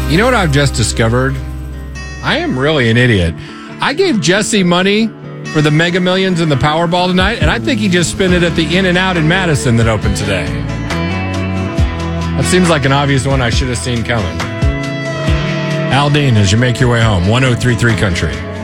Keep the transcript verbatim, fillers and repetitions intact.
You know what I've just discovered? I am really an idiot. I gave Jesse money for the Mega Millions and the Powerball tonight, and I think he just spent it at the In-N-Out in Madison that opened today. That seems like an obvious one I should have seen coming. Al Dean, as you make your way home, one oh three point three Country.